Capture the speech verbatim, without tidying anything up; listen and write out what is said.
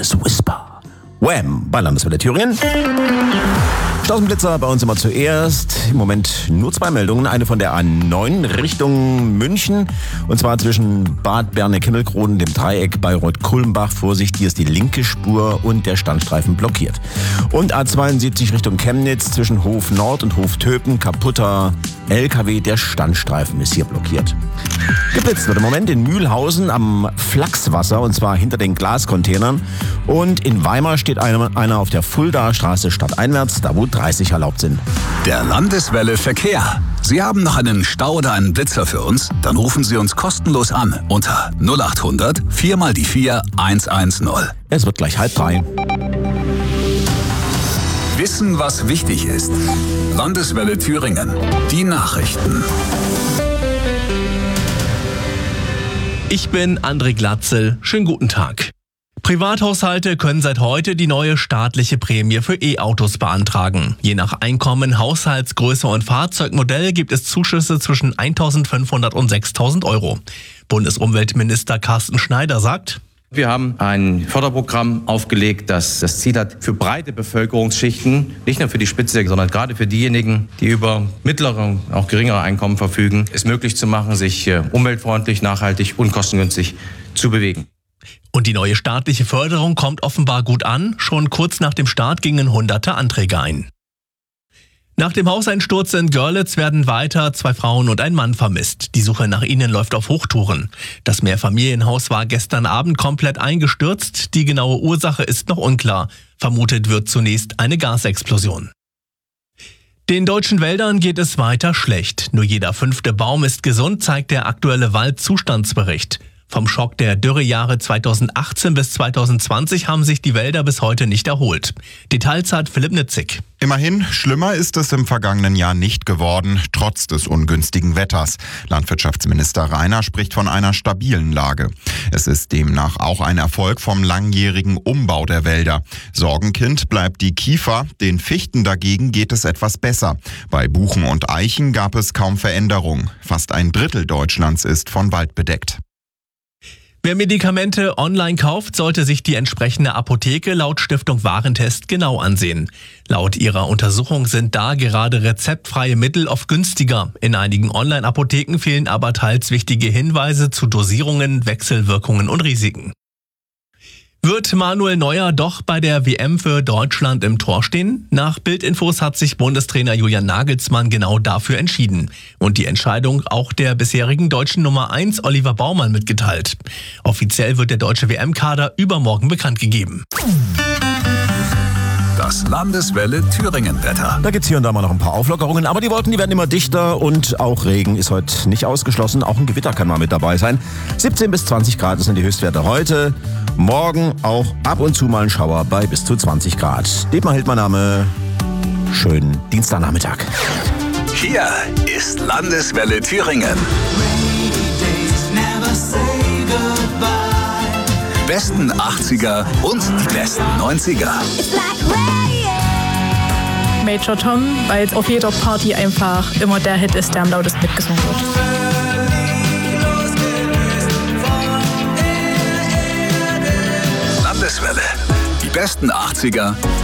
Texas Whisper. Wham! Bei Landeswelle Thüringen. Straßenblitzer bei uns immer zuerst. Im Moment nur zwei Meldungen. Eine von der A neun Richtung München. Und zwar zwischen Bad Berneck-Himmelkronen, dem Dreieck Bayreuth-Kulmbach. Vorsicht, hier ist die linke Spur und der Standstreifen blockiert. Und A zweiundsiebzig Richtung Chemnitz zwischen Hof Nord und Hof Töpen. Kaputter L K W, der Standstreifen ist hier blockiert. Geblitzt wird im Moment in Mühlhausen am Flachswasser, und zwar hinter den Glascontainern. Und in Weimar steht einer, einer auf der Fuldaer Straße stadteinwärts, da wo dreißig erlaubt sind. Der Landeswelle Verkehr. Sie haben noch einen Stau oder einen Blitzer für uns? Dann rufen Sie uns kostenlos an unter null acht hundert vier mal die vier eins eins null. Es wird gleich halb drei. Wissen, was wichtig ist. Landeswelle Thüringen. Die Nachrichten. Ich bin André Glatzel. Schönen guten Tag. Privathaushalte können seit heute die neue staatliche Prämie für E-Autos beantragen. Je nach Einkommen, Haushaltsgröße und Fahrzeugmodell gibt es Zuschüsse zwischen eintausendfünfhundert und sechstausend Euro. Bundesumweltminister Carsten Schneider sagt: Wir haben ein Förderprogramm aufgelegt, das das Ziel hat, für breite Bevölkerungsschichten, nicht nur für die Spitze, sondern gerade für diejenigen, die über mittlere, auch geringere Einkommen verfügen, es möglich zu machen, sich umweltfreundlich, nachhaltig und kostengünstig zu bewegen. Und die neue staatliche Förderung kommt offenbar gut an. Schon kurz nach dem Start gingen hunderte Anträge ein. Nach dem Hauseinsturz in Görlitz werden weiter zwei Frauen und ein Mann vermisst. Die Suche nach ihnen läuft auf Hochtouren. Das Mehrfamilienhaus war gestern Abend komplett eingestürzt. Die genaue Ursache ist noch unklar. Vermutet wird zunächst eine Gasexplosion. Den deutschen Wäldern geht es weiter schlecht. Nur jeder fünfte Baum ist gesund, zeigt der aktuelle Waldzustandsbericht. Vom Schock der Dürrejahre zweitausendachtzehn bis zweitausendzwanzig haben sich die Wälder bis heute nicht erholt. Details hat Philipp Nitzig. Immerhin, schlimmer ist es im vergangenen Jahr nicht geworden, trotz des ungünstigen Wetters. Landwirtschaftsminister Rainer spricht von einer stabilen Lage. Es ist demnach auch ein Erfolg vom langjährigen Umbau der Wälder. Sorgenkind bleibt die Kiefer, den Fichten dagegen geht es etwas besser. Bei Buchen und Eichen gab es kaum Veränderung. Fast ein Drittel Deutschlands ist von Wald bedeckt. Wer Medikamente online kauft, sollte sich die entsprechende Apotheke laut Stiftung Warentest genau ansehen. Laut ihrer Untersuchung sind da gerade rezeptfreie Mittel oft günstiger. In einigen Online-Apotheken fehlen aber teils wichtige Hinweise zu Dosierungen, Wechselwirkungen und Risiken. Wird Manuel Neuer doch bei der W M für Deutschland im Tor stehen? Nach Bild-Infos hat sich Bundestrainer Julian Nagelsmann genau dafür entschieden. Und die Entscheidung auch der bisherigen deutschen Nummer eins Oliver Baumann mitgeteilt. Offiziell wird der deutsche W M-Kader übermorgen bekannt gegeben. Das Landeswelle Thüringen-Wetter. Da gibt's hier und da mal noch ein paar Auflockerungen, aber die Wolken, die werden immer dichter und auch Regen ist heute nicht ausgeschlossen. Auch ein Gewitter kann mal mit dabei sein. siebzehn bis zwanzig Grad sind die Höchstwerte heute. Morgen auch ab und zu mal ein Schauer bei bis zu zwanzig Grad. Dietmar Hild, mein Name. Schönen Dienstagnachmittag. Hier ist Landeswelle Thüringen. Besten achtziger und die besten neunziger. Major Tom, weil es auf jeder Party einfach immer der Hit ist, der am lautesten mitgesungen wird. Landeswelle. Die besten achtziger